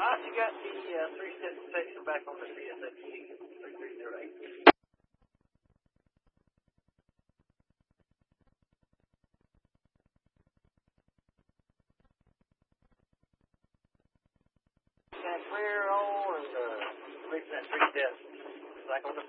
You got the 3-step section back on the CSXT 3308. Can clear all and reach that 3-step back on the